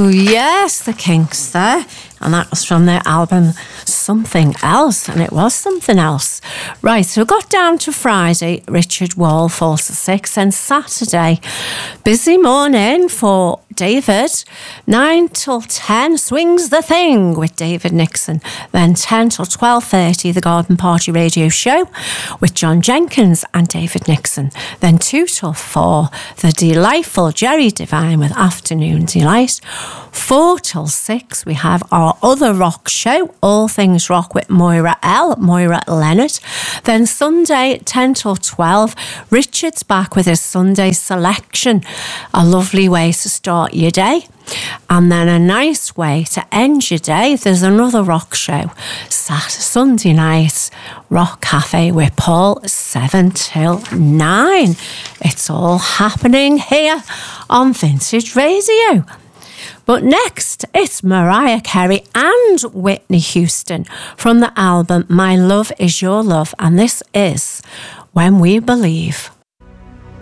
Oh, yes, the Kinks there. And that was from their album Something Else, and it was something else. Right, so we got down to Friday, Richard Wall falls to 6, and Saturday, busy morning for David. 9 till 10, Swings the Thing with David Nixon. Then 10 till 12:30, the Garden Party Radio Show with John Jenkins and David Nixon. Then 2 till 4, the delightful Jerry Devine with Afternoon Delight. 4 till 6, we have our other rock show, All Things Rock with Moira Leonard. Then Sunday, 10 till 12, Richard's back with his Sunday selection. A lovely way to start your day. And then a nice way to end your day, there's another rock show. Sunday night, Rock Cafe with Paul, 7 till 9. It's all happening here on Vintage Radio. But next, it's Mariah Carey and Whitney Houston from the album My Love Is Your Love, and this is When We Believe.